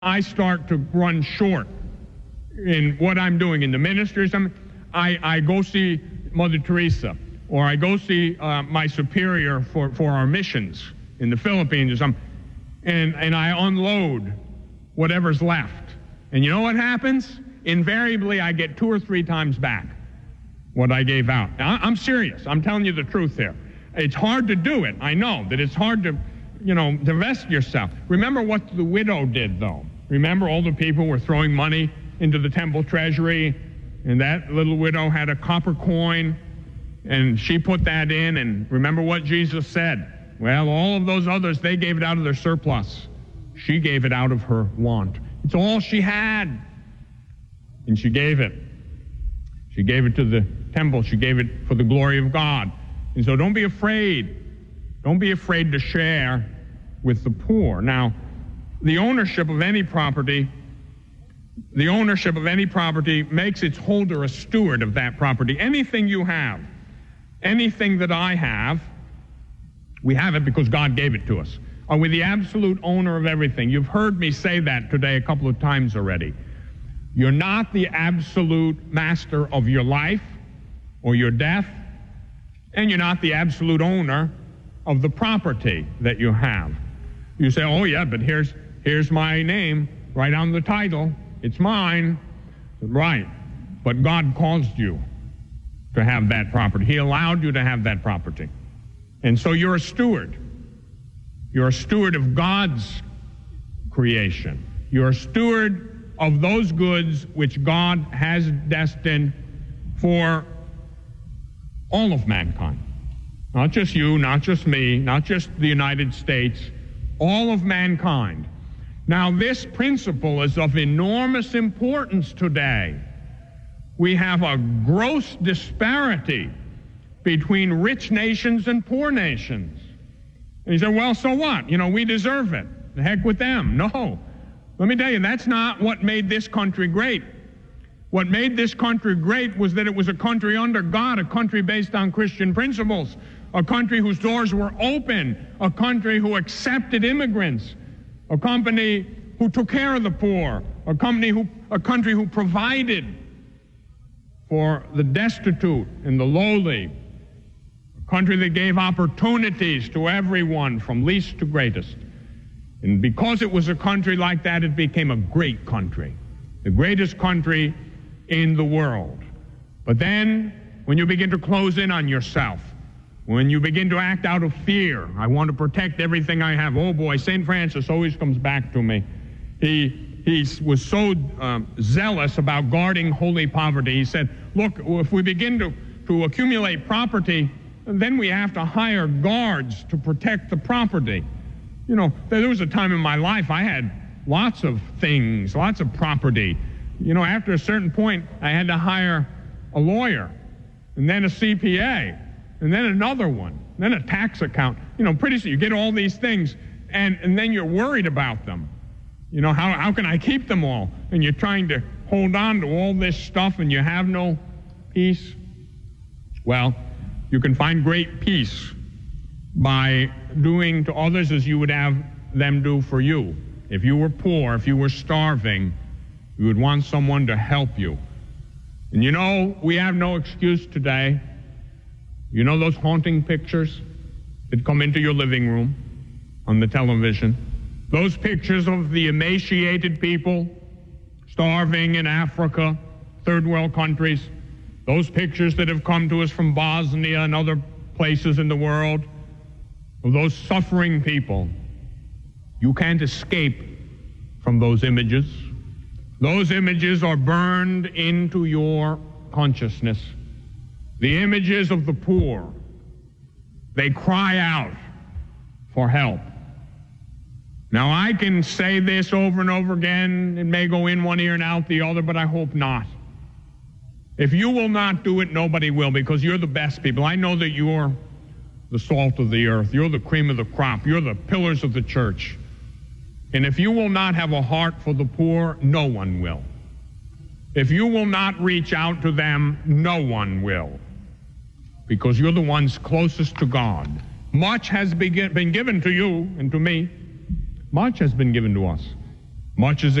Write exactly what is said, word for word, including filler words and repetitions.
I start to run short in what I'm doing in the ministries, I'm, I, I go see Mother Teresa, or I go see uh, my superior for, for our missions in the Philippines or something, and, and I unload whatever's left. And you know what happens? Invariably, I get two or three times back what I gave out. Now, I'm serious. I'm telling you the truth here. It's hard to do it. I know that it's hard to, you know, divest yourself. Remember what the widow did, though. Remember all the people were throwing money into the temple treasury, and that little widow had a copper coin, and she put that in, and remember what Jesus said? Well, all of those others, they gave it out of their surplus. She gave it out of her want. It's all she had, and she gave it. She gave it to the temple. She gave it for the glory of God. And so don't be afraid. Don't be afraid to share with the poor. Now, the ownership of any property, the ownership of any property makes its holder a steward of that property. Anything you have, anything that I have, we have it because God gave it to us. Are we the absolute owner of everything? You've heard me say that today a couple of times already. You're not the absolute master of your life or your death, and you're not the absolute owner of the property that you have. You say, oh yeah, but here's here's my name right on the title. It's mine. Right. But God caused you to have that property. He allowed you to have that property. And so you're a steward. You're a steward of God's creation. You're a steward of those goods which God has destined for all of mankind. Not just you, not just me, not just the United States, all of mankind. Now, this principle is of enormous importance today. We have a gross disparity between rich nations and poor nations. And you say, well, so what? You know, we deserve it. The heck with them. No. Let me tell you, that's not what made this country great. What made this country great was that it was a country under God, a country based on Christian principles, a country whose doors were open, a country who accepted immigrants, a company who took care of the poor, a company who, a country who provided for the destitute and the lowly, a country that gave opportunities to everyone from least to greatest. And because it was a country like that, it became a great country, the greatest country in the world. But then, when you begin to close in on yourself, when you begin to act out of fear, I want to protect everything I have. Oh boy, Saint Francis always comes back to me. He, he was so um, zealous about guarding holy poverty. He said, look, if we begin to, to accumulate property, then we have to hire guards to protect the property. You know, there was a time in my life I had lots of things, lots of property. You know, after a certain point, I had to hire a lawyer, and then a C P A, and then another one, and then a tax account. You know, pretty soon you get all these things, and, and then you're worried about them. You know, how, how can I keep them all? And you're trying to hold on to all this stuff, and you have no peace. Well, you can find great peace by doing to others as you would have them do for you. If you were poor, if you were starving, you would want someone to help you. And you know, we have no excuse today. You know those haunting pictures that come into your living room on the television? Those pictures of the emaciated people starving in Africa, third world countries. Those pictures that have come to us from Bosnia and other places in the world of those suffering people. You can't escape from those images. Those images are burned into your consciousness. The images of the poor, they cry out for help. Now, I can say this over and over again. It may go in one ear and out the other, but I hope not. If you will not do it, nobody will, because you're the best people. I know that you're the salt of the earth. You're the cream of the crop. You're the pillars of the church. And if you will not have a heart for the poor, no one will. If you will not reach out to them, no one will. Because you're the ones closest to God. Much has been given to you and to me. Much has been given to us. much as